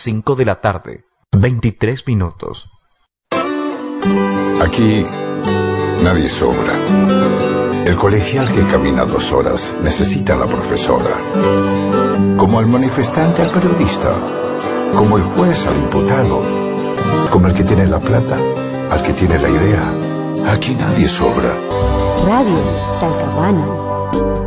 5 de la tarde, 23 minutos. Aquí nadie sobra. El colegial que camina 2 horas necesita a la profesora. Como el manifestante al periodista. Como el juez al imputado. Como el que tiene la plata al que tiene la idea. Aquí nadie sobra. Radio Talcahuano.